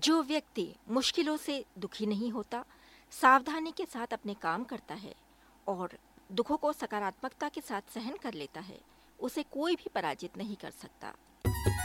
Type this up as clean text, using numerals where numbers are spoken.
जो व्यक्ति मुश्किलों से दुखी नहीं होता, सावधानी के साथ अपने काम करता है और दुखों को सकारात्मकता के साथ सहन कर लेता है, उसे कोई भी पराजित नहीं कर सकता।